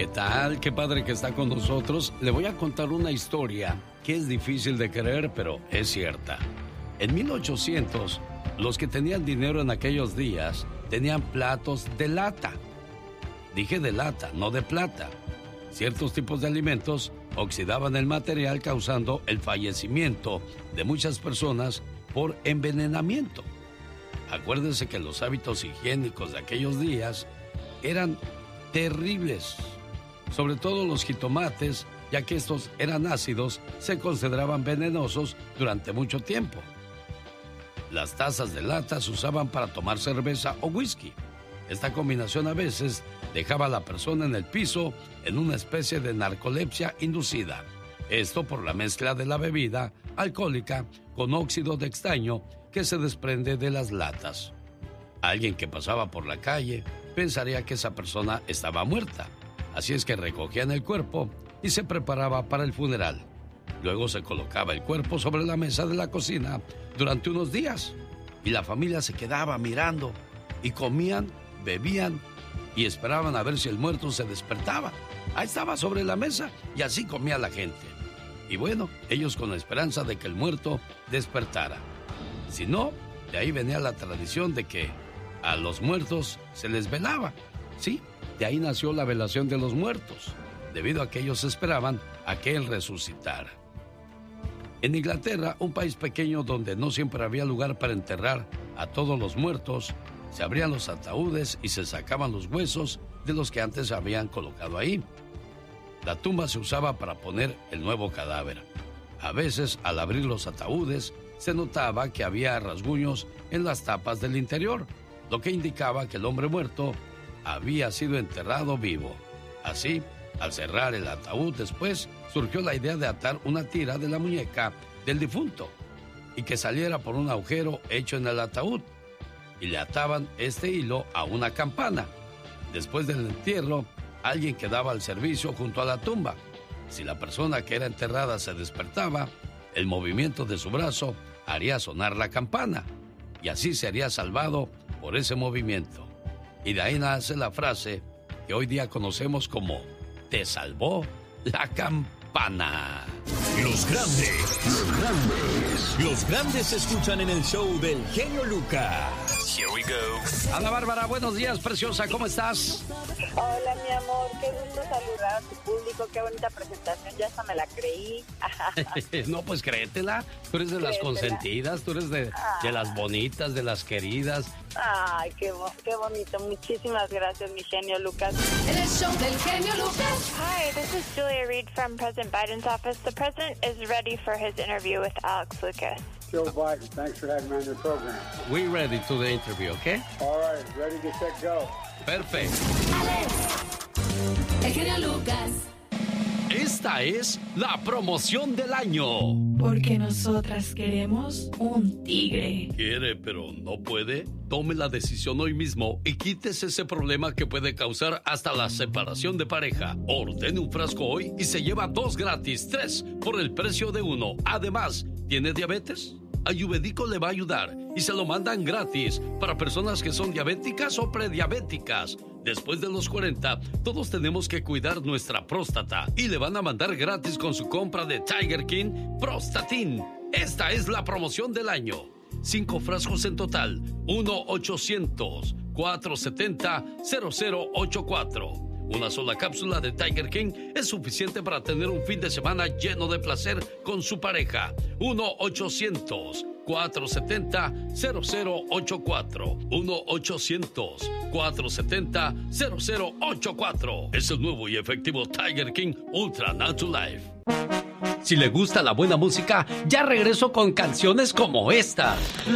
¿Qué tal? Qué padre que está con nosotros. Le voy a contar una historia que es difícil de creer, pero es cierta. En 1800, los que tenían dinero en aquellos días tenían platos de lata. Dije de lata, no de plata. Ciertos tipos de alimentos oxidaban el material, causando el fallecimiento de muchas personas por envenenamiento. Acuérdense que los hábitos higiénicos de aquellos días eran terribles. Sobre todo los jitomates, ya que estos eran ácidos, se consideraban venenosos durante mucho tiempo. Las tazas de lata se usaban para tomar cerveza o whisky. Esta combinación a veces dejaba a la persona en el piso en una especie de narcolepsia inducida. Esto por la mezcla de la bebida alcohólica con óxido de estaño que se desprende de las latas. Alguien que pasaba por la calle pensaría que esa persona estaba muerta. Así es que recogían el cuerpo y se preparaba para el funeral. Luego se colocaba el cuerpo sobre la mesa de la cocina durante unos días y la familia se quedaba mirando y comían, bebían y esperaban a ver si el muerto se despertaba. Ahí estaba sobre la mesa y así comía la gente. Y bueno, ellos con la esperanza de que el muerto despertara. Si no, de ahí venía la tradición de que a los muertos se les velaba. Sí, de ahí nació la velación de los muertos, debido a que ellos esperaban a que él resucitara. En Inglaterra, un país pequeño donde no siempre había lugar para enterrar a todos los muertos, se abrían los ataúdes y se sacaban los huesos de los que antes habían colocado ahí. La tumba se usaba para poner el nuevo cadáver. A veces, al abrir los ataúdes, se notaba que había rasguños en las tapas del interior, lo que indicaba que el hombre muerto había sido enterrado vivo. Así, al cerrar el ataúd después, surgió la idea de atar una tira de la muñeca del difunto y que saliera por un agujero hecho en el ataúd, y le ataban este hilo a una campana. Después del entierro, alguien quedaba al servicio junto a la tumba. Si la persona que era enterrada se despertaba, el movimiento de su brazo haría sonar la campana, y así sería salvado por ese movimiento. Y de ahí nace la frase que hoy día conocemos como "te salvó la campana". Los grandes se escuchan en el show del genio Lucas. Here we go. Ana Bárbara, buenos días, preciosa, ¿cómo estás? Hola, mi amor, qué gusto saludar a tu público, qué bonita presentación, ya hasta me la creí. No, pues créetela, tú eres de las consentidas, tú eres de las bonitas, de las queridas. Ay, qué bonito, muchísimas gracias, mi genio Lucas. En el show del genio Lucas. Hi, this is Julia Reed from President Biden's office. The president is ready for his interview with Alex Lucas. Joe Biden, thanks for having me on your program. We're ready to the interview, okay? All right, ready to set go. Perfecto. El genio Lucas. Esta es la promoción del año. Porque nosotras queremos un tigre. ¿Quiere, pero no puede? Tome la decisión hoy mismo y quítese ese problema que puede causar hasta la separación de pareja. Ordene un frasco hoy y se lleva 2 gratis, 3 por el precio de 1. Además, ¿tiene diabetes? Ayurvédico le va a ayudar y se lo mandan gratis para personas que son diabéticas o prediabéticas. Después de los 40, todos tenemos que cuidar nuestra próstata y le van a mandar gratis con su compra de Tiger King Prostatin. Esta es la promoción del año. 5 frascos en total. 1-800-470-0084. Una sola cápsula de Tiger King es suficiente para tener un fin de semana lleno de placer con su pareja. 1-800-470-0084. 1-800-470-0084. Es el nuevo y efectivo Tiger King Ultra Natural Life. Si le gusta la buena música, ya regreso con canciones como esta.